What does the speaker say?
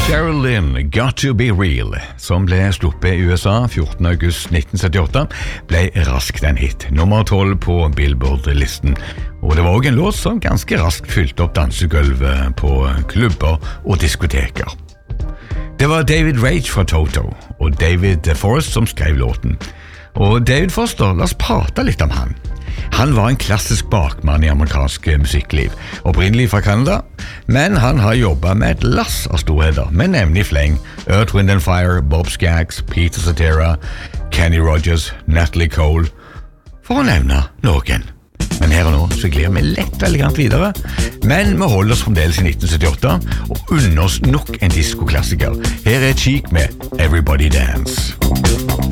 Cheryl Lynn, Got to be Real, som ble sluppet i USA 14. august 1978, ble raskt en hit, nummer 12 på Billboard-listen. Og det var også en låt som ganske raskt fylte opp dansegulvet på klubber og diskoteker. Det var David Rage fra Toto og David Forrest som skrev låten. Og David Foster, la oss prate litt om han. Han var en klassisk bakmann i amerikansk musikkliv, opprinnelig fra Canada, men han har jobbet med et lass av storheter, med nevne i fleng Earth, Wind & Fire, Bob Skaggs, Peter Cetera, Kenny Rogers, Natalie Cole, for å nevne noen. Men her og nå så glir vi lett og elegant videre, men vi holder oss fremdeles i 1978 og unner oss nok en diskoklassiker. Her er Cheek med Everybody Dance.